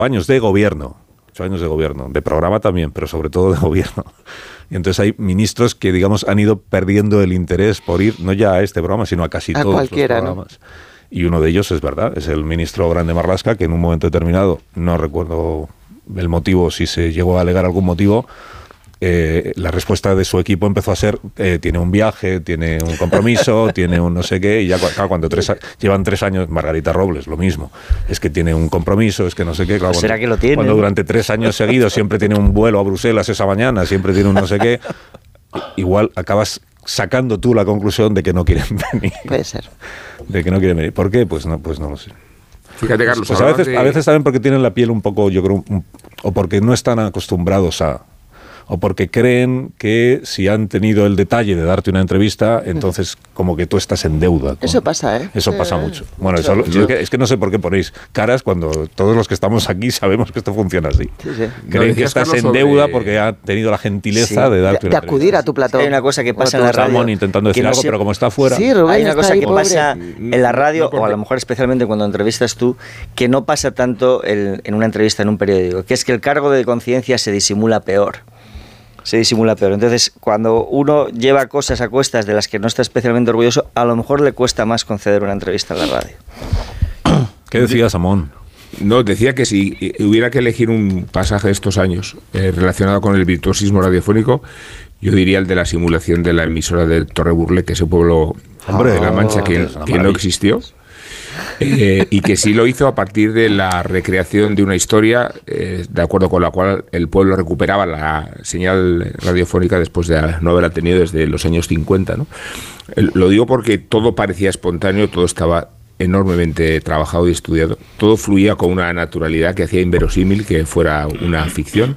años de gobierno, 8 años de gobierno, de programa también, pero sobre todo de gobierno. Y entonces hay ministros que, digamos, han ido perdiendo el interés por ir, no ya a este programa, sino a casi todos los programas. ¿No? Y uno de ellos es verdad, es el ministro Grande Marlaska, que en un momento determinado, no recuerdo el motivo, si se llegó a alegar algún motivo, la respuesta de su equipo empezó a ser tiene un viaje, tiene un compromiso, tiene un no sé qué, y ya claro, cuando llevan 3 años, Margarita Robles, lo mismo, es que tiene un compromiso, es que no sé qué, claro, ¿será que lo tiene? Cuando durante 3 años seguidos siempre tiene un vuelo a Bruselas esa mañana, siempre tiene un no sé qué, igual acabas sacando tú la conclusión de que no quieren venir. Puede ser. De que no quieren venir. ¿Por qué? Pues no lo sé. Fíjate, Carlos, pues a veces también porque tienen la piel un poco, yo creo, o porque no están acostumbrados a, o porque creen que si han tenido el detalle de darte una entrevista, entonces como que tú estás en deuda. Eso pasa, ¿eh? Eso pasa mucho. Bueno, es que no sé por qué ponéis caras cuando todos los que estamos aquí sabemos que esto funciona así. Sí. Creen que estás en deuda porque ha tenido la gentileza de darte una entrevista. De acudir a tu plató. Hay una cosa que pasa en la radio. Ramón intentando decir algo, pero como está fuera. Sí, Rubén, hay una cosa que pobre. pasa en la radio, o a lo mejor especialmente cuando entrevistas tú, que no pasa tanto en una entrevista en un periódico, que es que el cargo de conciencia se disimula peor. Entonces, cuando uno lleva cosas a cuestas de las que no está especialmente orgulloso, a lo mejor le cuesta más conceder una entrevista en la radio. ¿Qué decías, Amón? No, decía que si hubiera que elegir un pasaje de estos años relacionado con el virtuosismo radiofónico, yo diría el de la simulación de la emisora de Torreburle, ese pueblo de La Mancha que no existió. Y que sí lo hizo a partir de la recreación de una historia de acuerdo con la cual el pueblo recuperaba la señal radiofónica después de no haberla tenido desde los años 50, ¿no? Lo digo porque todo parecía espontáneo, todo estaba enormemente trabajado y estudiado, todo fluía con una naturalidad que hacía inverosímil que fuera una ficción,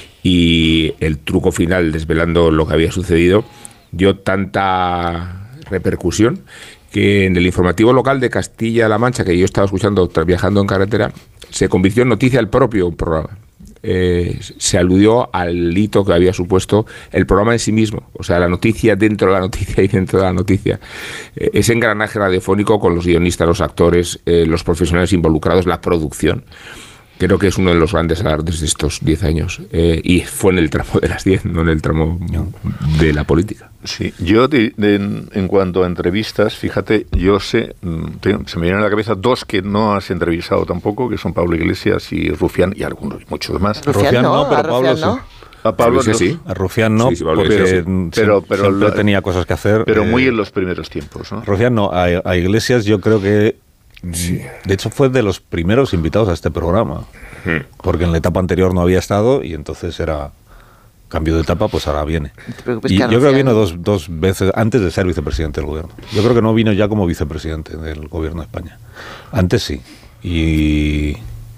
y el truco final, desvelando lo que había sucedido, dio tanta repercusión que en el informativo local de Castilla-La Mancha, que yo estaba escuchando viajando en carretera, se convirtió en noticia el propio programa. Se aludió al hito que había supuesto el programa en sí mismo, o sea, la noticia dentro de la noticia y dentro de la noticia. Ese engranaje radiofónico con los guionistas, los actores, los profesionales involucrados, la producción. Creo que es uno de los grandes alardes de estos 10 años. Y fue en el tramo de las 10, no en el tramo de la política. Sí, yo en cuanto a entrevistas, fíjate, yo sé, se me vienen a la cabeza 2 que no has entrevistado tampoco, que son Pablo Iglesias y Rufián, y algunos, muchos más. Rufián no, pero Pablo sí. A Pablo sí. A Rufián no, sí, porque pero siempre tenía cosas que hacer. Pero muy en los primeros tiempos, ¿no? Rufián no, a Iglesias yo creo que... Sí. De hecho fue de los primeros invitados a este programa, porque en la etapa anterior no había estado y entonces era cambio de etapa, pues ahora viene. Y yo creo que vino dos veces antes de ser vicepresidente del gobierno. Yo creo que no vino ya como vicepresidente del gobierno de España. Antes sí. Y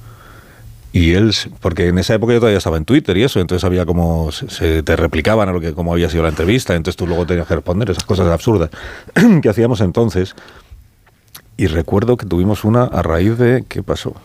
él, porque en esa época yo todavía estaba en Twitter y eso, entonces había como se te replicaban a lo que cómo había sido la entrevista, entonces tú luego tenías que responder esas cosas absurdas que hacíamos entonces. Y recuerdo que tuvimos una a raíz de... ¿Qué pasó?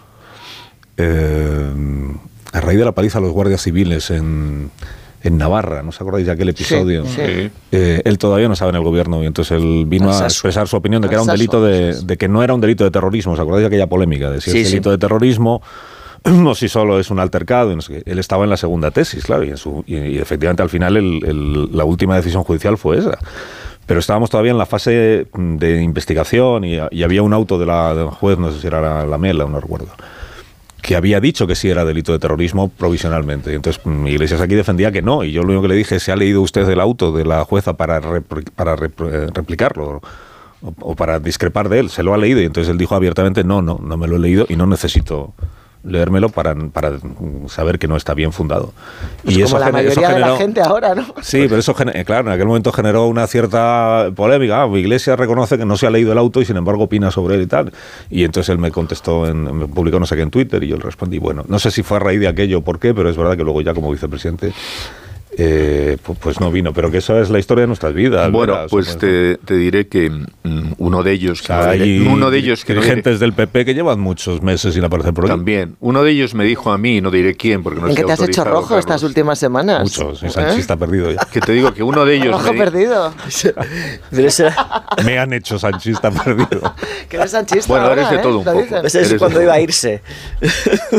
A raíz de la paliza a los guardias civiles en Navarra, ¿no os acordáis de aquel episodio? Sí. Él todavía no estaba en el gobierno y entonces él vino a expresar su opinión de que era un delito de que no era un delito de terrorismo. ¿Os acordáis de aquella polémica? De si es delito de terrorismo o si solo es un altercado. Y no sé qué. Él estaba en la segunda tesis, claro, y efectivamente al final la última decisión judicial fue esa. Pero estábamos todavía en la fase de investigación y había un auto de la juez, no sé si era la Mela, no recuerdo, que había dicho que sí era delito de terrorismo provisionalmente. Y entonces Iglesias aquí defendía que no. Y yo lo único que le dije, ¿se ha leído usted el auto de la jueza para replicarlo o para discrepar de él? ¿Se lo ha leído? Y entonces él dijo abiertamente, no me lo he leído y no necesito leérmelo para saber que no está bien fundado. Pues y como eso la mayoría de la gente ahora, ¿no? Sí, pero eso, claro, en aquel momento generó una cierta polémica. Iglesias reconoce que no se ha leído el auto y sin embargo opina sobre él y tal. Y entonces él me contestó, me publicó no sé qué en Twitter y yo le respondí, bueno, no sé si fue a raíz de aquello o por qué, pero es verdad que luego ya como vicepresidente pues no vino, pero que eso es la historia de nuestras vidas. Bueno, ¿verdad? Pues te diré que uno de ellos que hay dirigentes del PP que llevan muchos meses sin aparecer por ahí. También, uno de ellos me dijo a mí, no diré quién, porque no sé. ¿En qué te has hecho rojo, Carlos, estas últimas semanas? Muchos, sanchista perdido ya. Que te digo que uno de ellos rojo perdido. Me han hecho sanchista perdido. Que eres sanchista. Bueno, ahora, eres de todo un poco. Ese es cuando iba a irse.